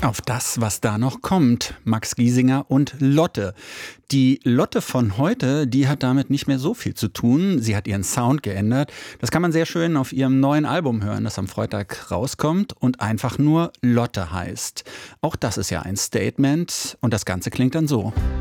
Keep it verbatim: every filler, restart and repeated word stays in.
Auf das, was da noch kommt. Max Giesinger und Lotte. Die Lotte von heute, die hat damit nicht mehr so viel zu tun. Sie hat ihren Sound geändert. Das kann man sehr schön auf ihrem neuen Album hören, das am Freitag rauskommt und einfach nur Lotte heißt. Auch das ist ja ein Statement und das Ganze klingt dann so.